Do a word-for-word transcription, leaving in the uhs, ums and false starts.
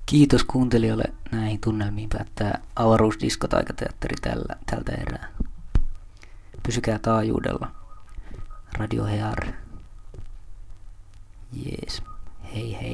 Kiitos kuuntelijoille, näihin tunnelmiin päättää avaruusdiskotaikateatteri tällä, tältä erää. Pysykää taajuudella. Radio Hear. Jees. Hei hei.